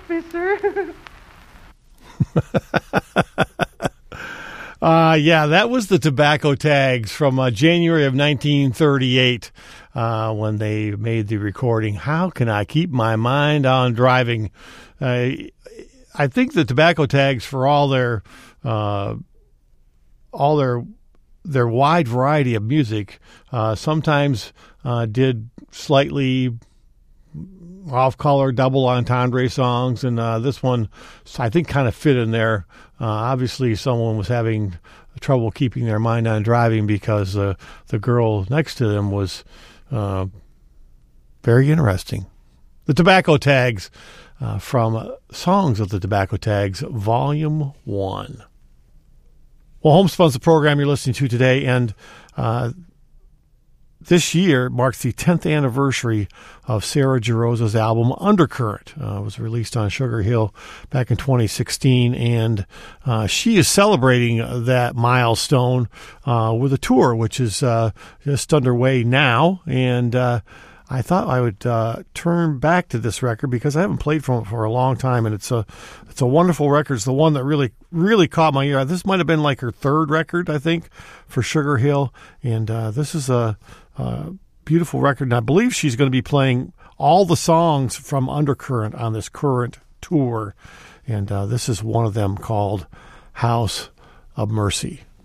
officer. Yeah, that was the Tobacco Tags from January of 1938 when they made the recording, How Can I Keep My Mind on Driving? I think the Tobacco Tags, for all their wide variety of music, sometimes did slightly off-color double entendre songs, and this one, I think, kind of fit in there. Obviously, someone was having trouble keeping their mind on driving because the girl next to them was very interesting. The Tobacco Tags from Songs of the Tobacco Tags, Volume 1. Well, Homespun's the program you're listening to today, and this year marks the 10th anniversary of Sarah Jarosz's album Undercurrent. It was released on Sugar Hill back in 2016, and she is celebrating that milestone with a tour, which is just underway now. And I thought I would turn back to this record because I haven't played from it for a long time, and it's a wonderful record. It's the one that really caught my ear. This might have been like her third record, I think, for Sugar Hill, and this is a beautiful record, and I believe she's going to be playing all the songs from Undercurrent on this current tour, and this is one of them called House of Mercy.